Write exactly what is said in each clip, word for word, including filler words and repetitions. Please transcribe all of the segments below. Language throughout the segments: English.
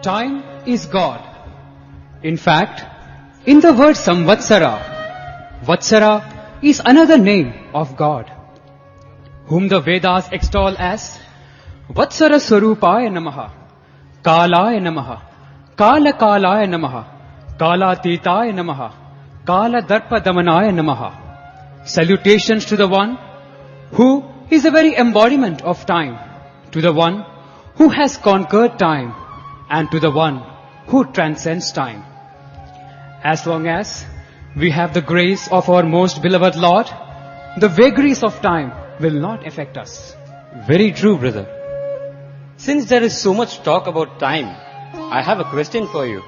Time is God. In fact, in the word samvatsara, Vatsara is another name of God, whom the Vedas extol as Vatsara Swarupaya Namaha, Kalaya Namaha, Kala Kalaya Namaha, Kala Titaya Namaha, Kala Darpa Damanaya Namaha. Salutations to the one who is the very embodiment of time, to the one who has conquered time, and to the one who transcends time. As long as we have the grace of our most beloved Lord, the vagaries of time will not affect us. Very true, brother. Since there is so much talk about time, I have a question for you.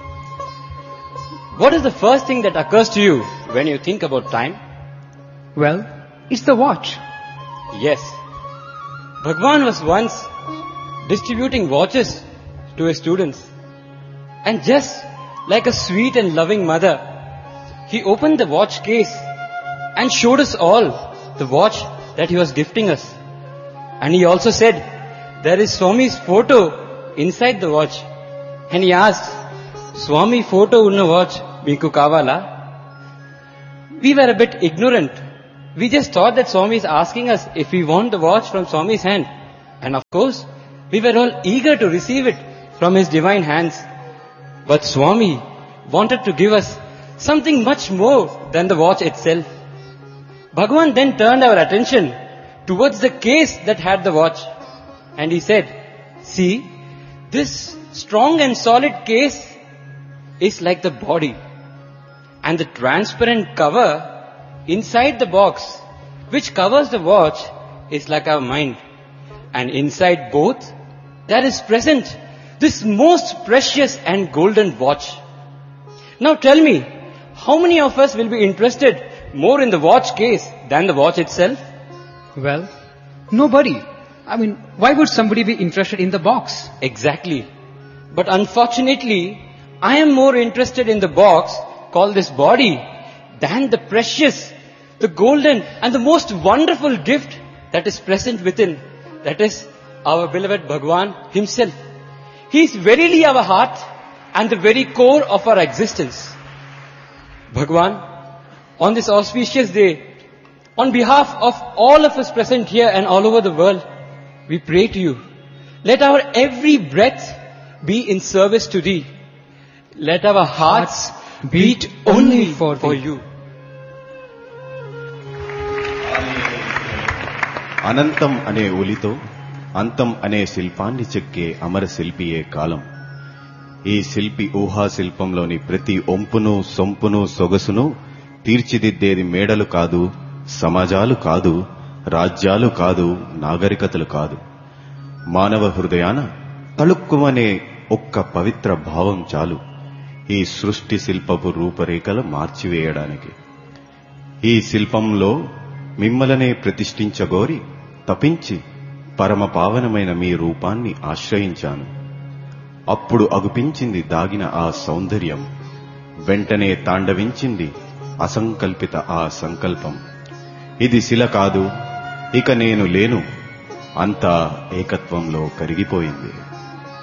What is the first thing that occurs to you when you think about time? Well, it's the watch. Yes. Bhagwan was once distributing watches to his students. And just like a sweet and loving mother, he opened the watch case and showed us all the watch that he was gifting us. And he also said, there is Swami's photo inside the watch. And he asked, Swami photo unna watch meeku kavala? We were a bit ignorant. We just thought that Swami is asking us if we want the watch from Swami's hand. And of course, we were all eager to receive it from his divine hands. But Swami wanted to give us something much more than the watch itself. Bhagwan then turned our attention towards the case that had the watch. And he said, see, this strong and solid case is like the body. And the transparent cover inside the box, which covers the watch, is like our mind. And inside both, there is present this most precious and golden watch. Now tell me, how many of us will be interested more in the watch case than the watch itself? Well, nobody. I mean, why would somebody be interested in the box? Exactly. But unfortunately, I am more interested in the box called this body than the precious, the golden and the most wonderful gift that is present within. That is our beloved Bhagwan himself. He is verily our heart and the very core of our existence. Bhagwan, on this auspicious day, on behalf of all of us present here and all over the world, we pray to you. Let our every breath be in service to thee. Let our hearts beat only for, for you. అనంతం అనే ఉలితో అంతం అనే శిల్పాన్ని చెక్కే అమర శిల్పియే కాలం. ఈ శిల్పి ఊహా శిల్పంలోని ప్రతి ఒంపును సొంపును సొగసును తీర్చిదిద్దేది మేడలు కాదు, సమాజాలు కాదు, రాజ్యాలు కాదు, నాగరికతలు కాదు. మానవ హృదయాన తళుక్కుమనే ఒక్క పవిత్ర భావం చాలు ఈ సృష్టి శిల్పపు రూపరేఖలు మార్చివేయడానికి. ఈ శిల్పంలో మిమ్మలనే ప్రతిష్ఠించగోరి తపించి పరమ పావనమైన మీ రూపాన్ని ఆశ్రయించాను. అప్పుడు అగుపించింది దాగిన ఆ సౌందర్యం, వెంటనే తాండవించింది అసంకల్పిత ఆ సంకల్పం. ఇది శిల కాదు, ఇక నేను లేను, అంతా ఏకత్వంలో కరిగిపోయింది.